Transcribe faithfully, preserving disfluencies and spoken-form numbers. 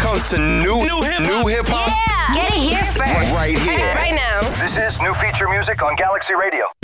comes to new new hip new hip hop, yeah, get it here first. Right, right here, right now. This is new feature music on Galaxy Radio.